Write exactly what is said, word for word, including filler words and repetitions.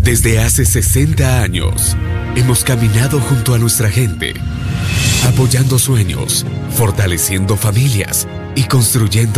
Desde hace sesenta años, hemos caminado junto a nuestra gente, apoyando sueños, fortaleciendo familias y construyendo